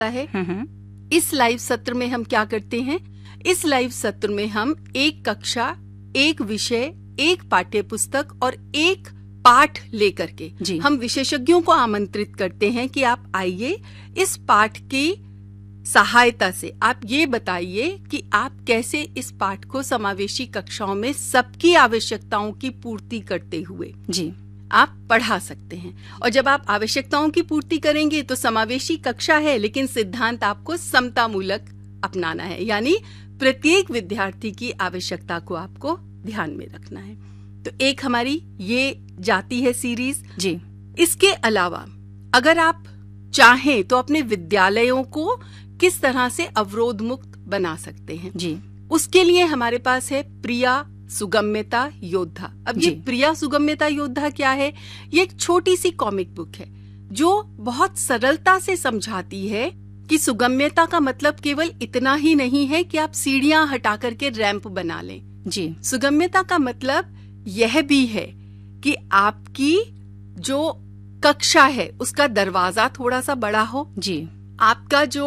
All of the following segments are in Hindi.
है। इस लाइव सत्र में हम क्या करते हैं? इस लाइव सत्र में हम एक कक्षा, एक विषय, एक पाठ्य पुस्तक और एक पाठ लेकर के हम विशेषज्ञों को आमंत्रित करते हैं कि आप आइए, इस पाठ की सहायता से आप ये बताइए कि आप कैसे इस पाठ को समावेशी कक्षाओं में सबकी आवश्यकताओं की पूर्ति करते हुए आप पढ़ा सकते हैं। और जब आप आवश्यकताओं की पूर्ति करेंगे तो समावेशी कक्षा है, लेकिन सिद्धांत आपको समतामूलक अपनाना है, यानी प्रत्येक विद्यार्थी की आवश्यकता को आपको ध्यान में रखना है। तो एक हमारी ये जाती है सीरीज जी। इसके अलावा अगर आप चाहें तो अपने विद्यालयों को किस तरह से अवरोध मुक्त बना सकते हैं जी, उसके लिए हमारे पास है प्रिया सुगम्यता योद्धा। अब ये प्रिया सुगम्यता योद्धा क्या है? ये एक छोटी सी कॉमिक बुक है जो बहुत सरलता से समझाती है कि सुगम्यता का मतलब केवल इतना ही नहीं है कि आप सीढ़ियां हटा करके रैंप बना लें जी। सुगम्यता का मतलब यह भी है कि आपकी जो कक्षा है उसका दरवाजा थोड़ा सा बड़ा हो जी, आपका जो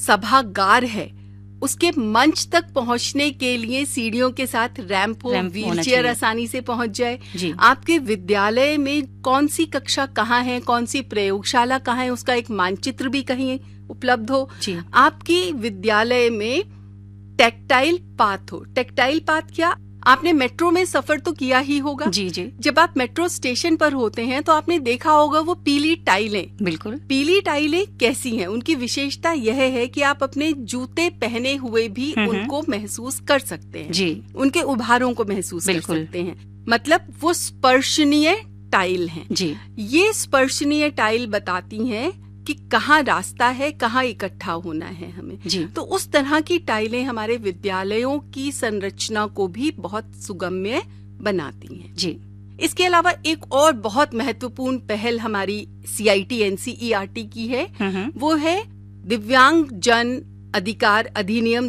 सभागार है उसके मंच तक पहुंचने के लिए सीढ़ियों के साथ रैंप हो, व्हीलचेयर आसानी से पहुंच जाए। आपके विद्यालय में कौन सी कक्षा कहाँ है, कौन सी प्रयोगशाला कहाँ है, उसका एक मानचित्र भी कहीं उपलब्ध हो। आपकी विद्यालय में टेक्टाइल पाथ हो। टेक्टाइल पाथ क्या? आपने मेट्रो में सफर तो किया ही होगा जी। जब आप मेट्रो स्टेशन पर होते हैं तो आपने देखा होगा वो पीली टाइलें। बिल्कुल। पीली टाइलें कैसी हैं? उनकी विशेषता यह है कि आप अपने जूते पहने हुए भी उनको महसूस कर सकते हैं जी, उनके उभारों को महसूस कर सकते हैं। मतलब वो स्पर्शनीय टाइल हैं जी। ये स्पर्शनीय टाइल बताती हैं कि कहाँ रास्ता है, कहाँ इकट्ठा होना है हमें जी। तो उस तरह की टाइलें हमारे विद्यालयों की संरचना को भी बहुत सुगम्य बनाती हैं जी। इसके अलावा एक और बहुत महत्वपूर्ण पहल हमारी CIT NCERT की है, वो है दिव्यांग जन अधिकार अधिनियम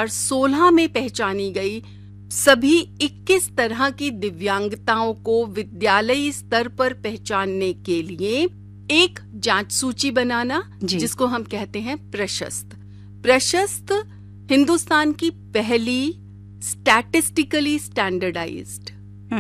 2016 में पहचानी गई सभी 21 तरह की दिव्यांगताओं को विद्यालयी स्तर पर पहचानने के लिए एक जांच सूची बनाना, जिसको हम कहते हैं प्रशस्त। प्रशस्त हिंदुस्तान की पहली स्टैटिस्टिकली स्टैंडर्डाइज्ड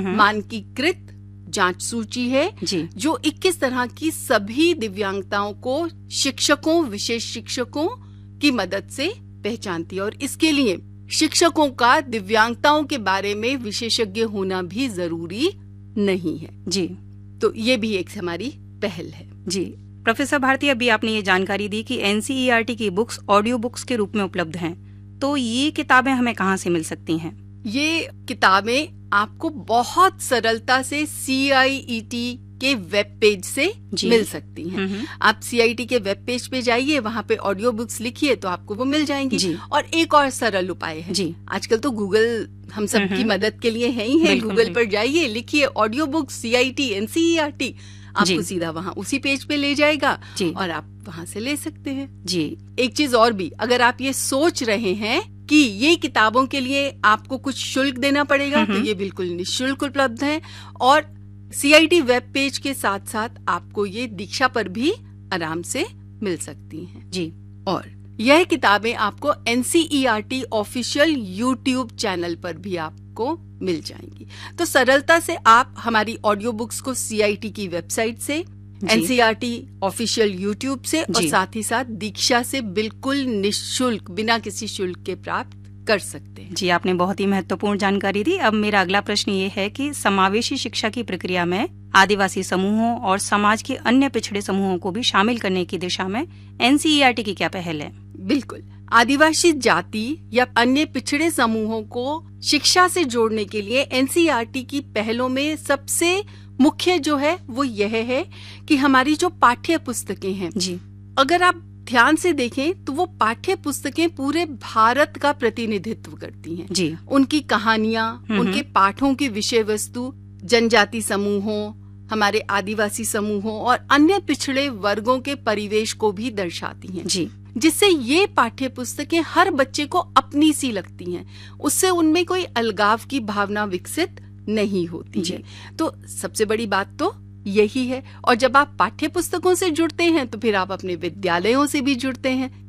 मानकीकृत जांच सूची है जो 21 तरह की सभी दिव्यांगताओं को शिक्षकों, विशेष शिक्षकों की मदद से पहचानती है। और इसके लिए शिक्षकों का दिव्यांगताओं के बारे में विशेषज्ञ होना भी जरूरी नहीं है जी। तो ये भी एक हमारी पहल है जी। प्रोफेसर भारती, अभी आपने ये जानकारी दी कि NCERT की बुक्स ऑडियो बुक्स के रूप में उपलब्ध हैं, तो ये किताबें हमें कहाँ से मिल सकती हैं? ये किताबें आपको बहुत सरलता से CIET के वेब पेज से मिल सकती हैं। आप CIT के वेब पेज पे जाइए, वहाँ पे ऑडियो बुक्स लिखिए तो आपको वो मिल जाएंगी। और एक और सरल उपाय है जी, आजकल तो गूगल हम सबकी मदद के लिए है ही है। गूगल पर जाइए, लिखिए ऑडियो बुक्स CIT NCERT, आपको सीधा वहाँ उसी पेज पे ले जाएगा और आप वहाँ से ले सकते हैं जी। एक चीज और भी, अगर आप ये सोच रहे हैं कि ये किताबों के लिए आपको कुछ शुल्क देना पड़ेगा तो ये बिल्कुल निःशुल्क उपलब्ध है। और CIT वेब पेज के साथ साथ आपको ये दीक्षा पर भी आराम से मिल सकती हैं जी। और यह किताबें आपको NCERT ऑफिशियल YouTube चैनल पर भी आपको मिल जाएंगी। तो सरलता से आप हमारी ऑडियो बुक्स को CIT की वेबसाइट से, NCERT ऑफिशियल YouTube से और साथ ही साथ दीक्षा से बिल्कुल निःशुल्क, बिना किसी शुल्क के प्राप्त कर सकते हैं जी। आपने बहुत ही महत्वपूर्ण जानकारी दी। अब मेरा अगला प्रश्न ये है कि समावेशी शिक्षा की प्रक्रिया में आदिवासी समूहों और समाज के अन्य पिछड़े समूहों को भी शामिल करने की दिशा में NCERT की क्या पहल है? बिल्कुल, आदिवासी जाति या अन्य पिछड़े समूहों को शिक्षा से जोड़ने के लिए NCERT की पहलों में सबसे मुख्य जो है वो यह है कि हमारी जो पाठ्य पुस्तकें हैं जी, अगर आप ध्यान से देखें तो वो पाठ्य पुस्तकें पूरे भारत का प्रतिनिधित्व करती हैं जी। उनकी कहानियां, उनके पाठों की विषय वस्तु जनजाति समूहों, हमारे आदिवासी समूहों और अन्य पिछड़े वर्गों के परिवेश को भी दर्शाती हैं जी, जिससे ये पाठ्य पुस्तकें हर बच्चे को अपनी सी लगती हैं। उससे उनमें कोई अलगाव की भावना विकसित नहीं होती है। तो सबसे बड़ी बात तो यही है। और जब आप पाठ्य पुस्तकों से जुड़ते हैं तो फिर आप अपने विद्यालयों से भी जुड़ते हैं,